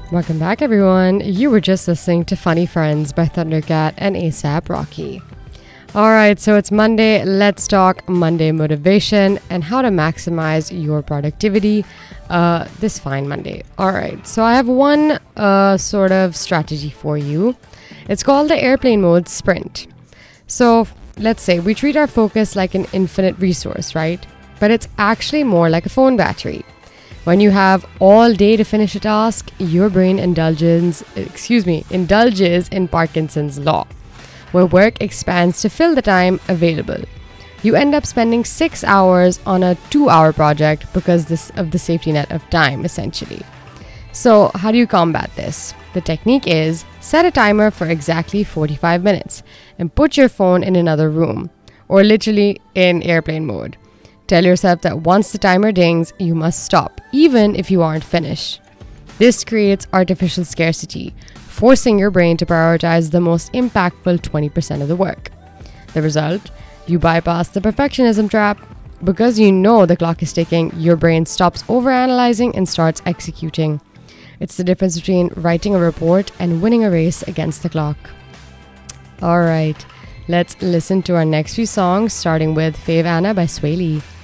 Welcome back, everyone. You were just listening to Funny Friends by Thundercat and ASAP Rocky. Alright, so it's Monday. Let's talk Monday motivation and how to maximize your productivity this fine Monday. Alright, so I have one sort of strategy for you. It's called the airplane mode sprint. So let's say we treat our focus like an infinite resource, right? But it's actually more like a phone battery. When you have all day to finish a task, your brain indulges in Parkinson's law, where work expands to fill the time available. You end up spending 6 hours on a 2-hour project because of the safety net of time, essentially. So how do you combat this? The technique is set a timer for exactly 45 minutes and put your phone in another room, or literally in airplane mode. Tell yourself that once the timer dings, you must stop, even if you aren't finished. This creates artificial scarcity, forcing your brain to prioritize the most impactful 20% of the work. The result? You bypass the perfectionism trap. Because you know the clock is ticking, your brain stops overanalyzing and starts executing. It's the difference between writing a report and winning a race against the clock. Alright, let's listen to our next few songs, starting with Fave Anna by Sway Lee.